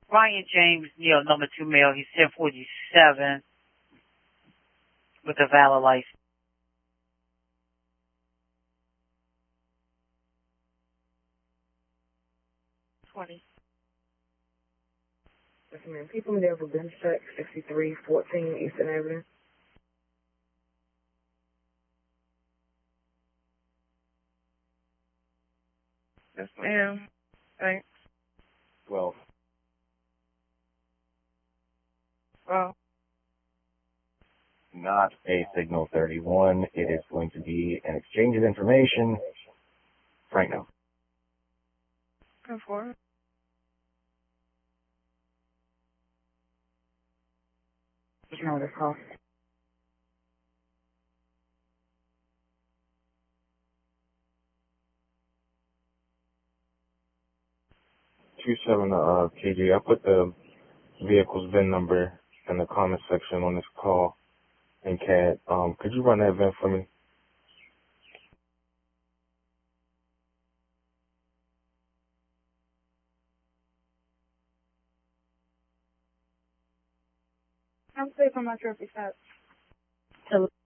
Ryan James Neal, number 2 male. He's 1047 with a valid license. Yes, ma'am. People in there for gunshot 6314 Eastern Avenue. Yes, ma'am. Thanks. Well, not a signal 31. It is going to be an exchange of information right now. Go for it. No, that's all. KG. I put the vehicle's VIN number in the comment section on this call in CAD. Could you run that VIN for me? I'm safe. I'm not sure if it's that.